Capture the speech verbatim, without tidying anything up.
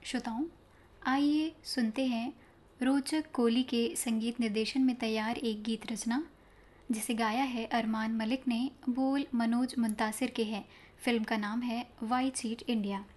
श्रोताओं, आइए सुनते हैं रोचक कोहली के संगीत निर्देशन में तैयार एक गीत रचना जिसे गाया है अरमान मलिक ने। बोल मनोज मुंतासिर के हैं। फिल्म का नाम है वाइट सीट इंडिया।